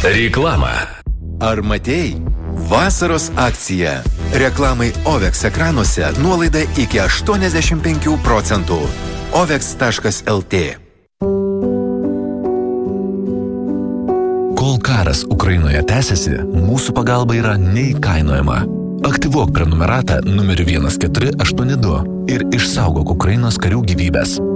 Reklama. Ar matei? Vasaros akcija. Reklamai OVEX ekranuose nuolaida iki 85%. OVEX.lt. Kol karas Ukrainoje tęsiasi, mūsų pagalba yra neįkainojama. Aktyvuok prenumeratą numeriu 1482 ir išsaugok Ukrainos karių gyvybės.